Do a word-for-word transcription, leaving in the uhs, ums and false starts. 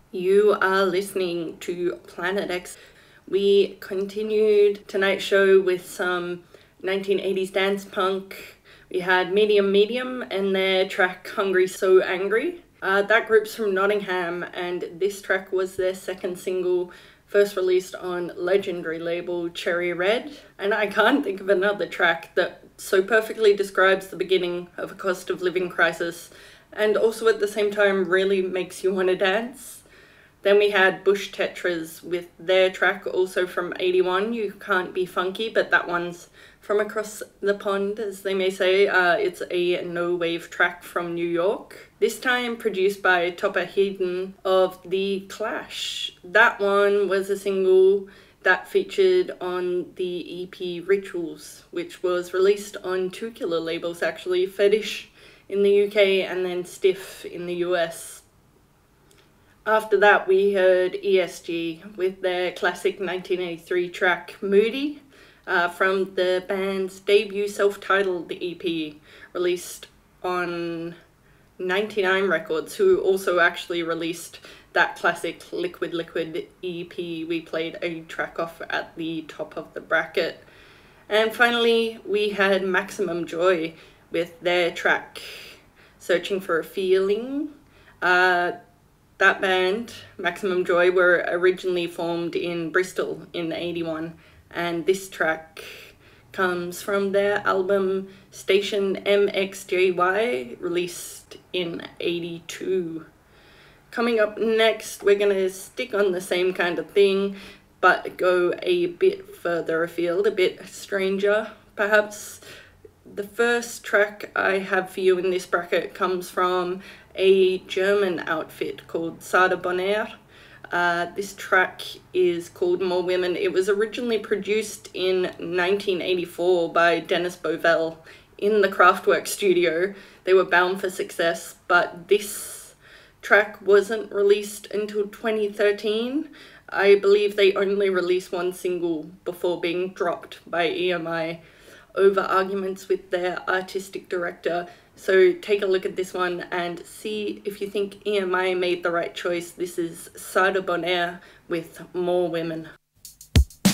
You are listening to Planet X. We continued tonight's show with some nineteen eighties dance punk. We had Medium Medium and their track Hungry So Angry. Uh, that group's from Nottingham, and this track was their second single, first released on legendary label Cherry Red. And I can't think of another track that so perfectly describes the beginning of a cost of living crisis and also at the same time really makes you want to dance. Then we had Bush Tetras with their track, also from eighty-one, You Can't Be Funky, but that one's from across the pond, as they may say. Uh, it's a no-wave track from New York. This time produced by Topper Headon of The Clash. That one was a single that featured on the E P Rituals, which was released on two killer labels actually, Fetish in the U K and then Stiff in the U S. After that, we heard E S G with their classic nineteen eighty-three track Moody uh, from the band's debut self-titled E P released on ninety-nine Records, who also actually released that classic Liquid Liquid E P we played a track off at the top of the bracket. And finally, we had Maximum Joy with their track Searching for a Feeling. Uh, That band, Maximum Joy, were originally formed in Bristol in eighty-one, and this track comes from their album Station M X J Y, released in eighty-two. Coming up next, we're going to stick on the same kind of thing, but go a bit further afield, a bit stranger, perhaps. The first track I have for you in this bracket comes from a German outfit called Sada Bonheur. Uh, this track is called More Women. It was originally produced in nineteen eighty-four by Dennis Bovell in the Kraftwerk studio. They were bound for success, but this track wasn't released until twenty thirteen. I believe they only released one single before being dropped by E M I over arguments with their artistic director. So take a look at this one and see if you think E M I made the right choice. This is Sada Bonheur with More Women.